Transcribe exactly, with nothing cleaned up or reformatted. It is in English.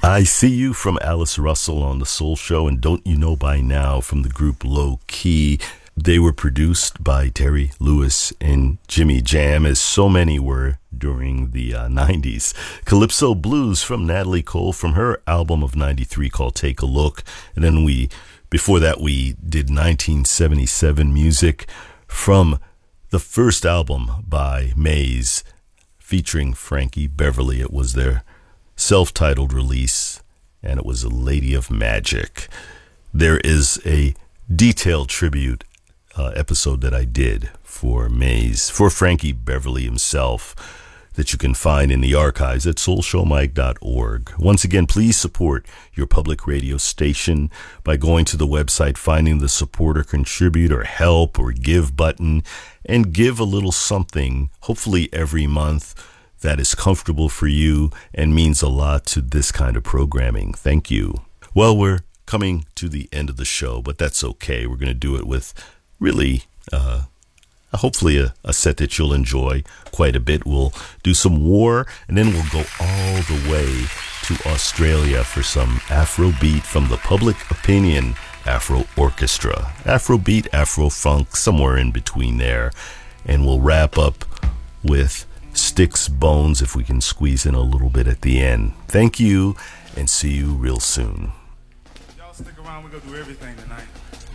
I See You from Alice Russell on The Soul Show, and Don't You Know By Now from the group Low Key. They were produced by Terry Lewis and Jimmy Jam, as so many were during the uh, nineties. Calypso Blues from Natalie Cole from her album of ninety-three called Take a Look. And then we, before that, we did nineteen seventy-seven music from the first album by Maze featuring Frankie Beverly. It was their self-titled release, and it was A Lady of Magic. There is a detailed tribute uh, episode that I did for Maze, for Frankie Beverly himself, that you can find in the archives at soul show mike dot org. Once again, please support your public radio station by going to the website, finding the support or contribute or help or give button, and give a little something, hopefully every month, that is comfortable for you and means a lot to this kind of programming. Thank you. Well, we're coming to the end of the show, but that's okay. We're going to do it with really, uh, hopefully a, a set that you'll enjoy quite a bit. We'll do some War, and then we'll go all the way to Australia for some Afrobeat from the Public Opinion Afro Orchestra. Afrobeat, Afro-funk, somewhere in between there. And we'll wrap up with Sticks, Bones, if we can squeeze in a little bit at the end. Thank you, and see you real soon. Y'all stick around, we're gonna do everything tonight.